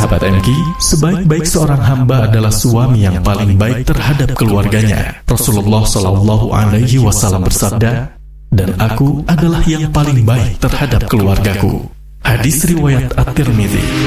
Sahabat MQ, sebaik-baik seorang hamba adalah suami yang paling baik terhadap keluarganya. Rasulullah SAW bersabda, "Dan aku adalah yang paling baik terhadap keluargaku." Hadis riwayat At-Tirmidzi.